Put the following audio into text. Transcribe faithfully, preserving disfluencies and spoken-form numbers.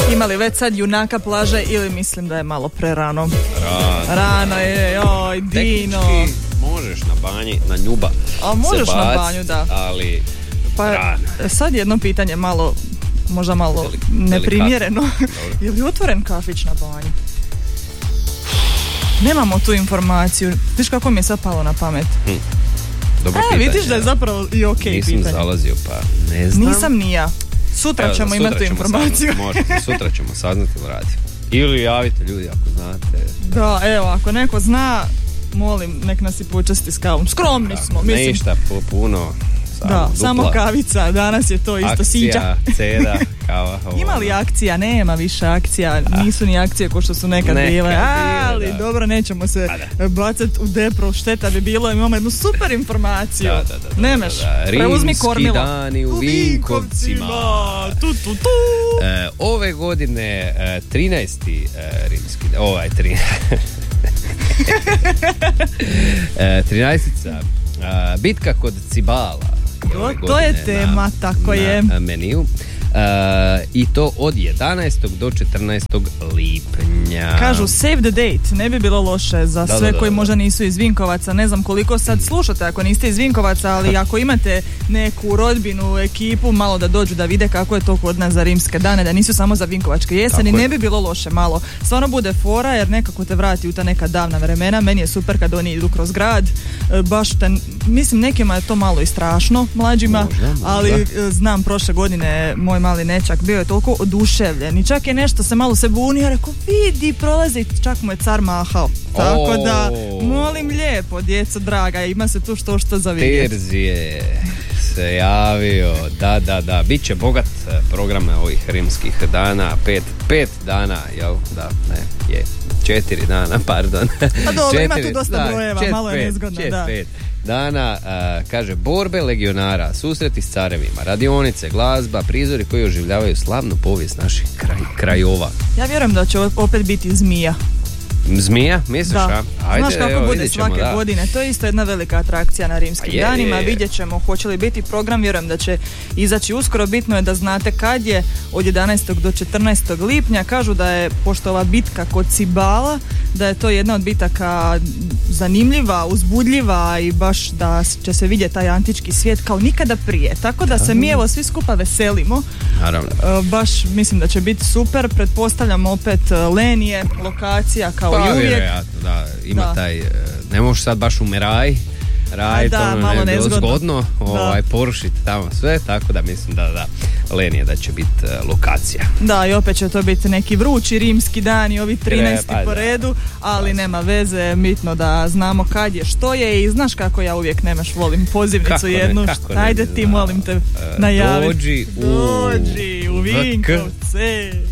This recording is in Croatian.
Imali već sad junaka plaže ili mislim da je malo prerano? Rano. Rano je, joj, Dino. Tehnički možeš na banji, na njuba. A možeš se na bac, banju, da. Ali pa, rano. Sad jedno pitanje malo, možda malo Delik, neprimjereno. Je li otvoren kafić na banji? Nemamo tu informaciju. Viš kako mi je sad palo na pamet? Hm. Dobro e, pitanje. vidiš da je zapravo i ok pitanje. Nisam zalazio, pa ne znam. Nisam ni ja. Sutra Evo, ćemo sutra imati tu ćemo informaciju. Saznati, možete, sutra ćemo saznati ili raditi. Ili javite ljudi ako znate. Da, evo, ako neko zna, molim, nek nas i počasti s kavom. Skromni smo, mislim. Ništa puno. Samo da, dupla. samo kavica, danas je to isto akcija, siđa. ceda, kava. Ima li akcija? Nema više akcija, nisu ni akcije ko što su nekad, nekad bile, ali bile, da. dobro, nećemo se bacati u depro, šteta bi bilo, imamo jednu super informaciju. Da, da, da, da, Nemeš, da, da. preuzmi Rimski kormilo. dani u Vinkovcima. Tu, tu, tu. E, ove godine e, trinaesti E, rimski, ovaj trinaesti e, trinaestica e, bitka kod Cibala. To, to je tema, na, tako na je. meniju. Uh, i to od jedanaestog do četrnaestog lipnja. Kažu save the date, ne bi bilo loše za da, sve da, da, koji da. možda nisu iz Vinkovaca, ne znam koliko sad slušate ako niste iz Vinkovaca, ali ako imate neku rodbinu, ekipu, malo da dođu da vide kako je to kod nas za rimske dane, da nisu samo za Vinkovačke jeseni, ne bi bilo loše malo. Stvarno bude fora jer nekako te vrati u ta neka davna vremena, meni je super kad oni idu kroz grad, baš ten, mislim nekima je to malo i strašno, mlađima, možda, možda. ali znam prošle godine moj mali nečak bio je toliko oduševljen i čak je nešto se malo se bunio, rekao vidi prolazi, čak mu je car mahao, tako oh. da molim lijepo djeco draga, ima se tu što što za vidjeti. Terzije se javio, da da da, bit će bogat program ovih rimskih dana, pet, pet dana, jel, da, ne, je, četiri dana, pardon. A dobro, četiri, ima tu dosta da, brojeva, čet, malo je pet, nezgodno, čet, da. Pet dana, a, kaže, borbe legionara, susreti s carevima, radionice, glazba, prizori koji oživljavaju slavnu povijest naših kraj, krajova. Ja vjerujem da će opet biti zmija. Zmija, misliš, da. a? Ajde, Znaš kako evo, bude ćemo, svake da. godine, to je isto jedna velika atrakcija na rimskim je, danima, je, je. vidjet ćemo hoće li biti program, vjerujem da će izaći uskoro, bitno je da znate kad je, od jedanaestog do četrnaestog lipnja, kažu da je, pošto ova bitka kod Cibala, da je to jedna od bitaka zanimljiva, uzbudljiva i baš da će se vidjeti taj antički svijet kao nikada prije, tako da se mi evo svi skupa veselimo. Naravno. Baš mislim da će biti super, pretpostavljam opet Lenije, lokacija kao Pa, i uvijek. vjerojatno, da, ima Da. taj, ne možeš sad baš u Meraj raditi, A da, ono, malo ne bi bilo nezgodno. zgodno, ovaj, porušiti tamo sve, tako da mislim da, da, Lenije da će biti uh, lokacija. Da, i opet će to biti neki vrući rimski dani, ovi trinaesti Treba, po da. redu, ali nema veze, bitno da znamo kad je, što je i znaš kako ja uvijek nemaš, volim pozivnicu Kako ne, jednu, kako ne ajde bi ti znao. molim te E, najavi. dođi u Dođi u V K. Vinkovce.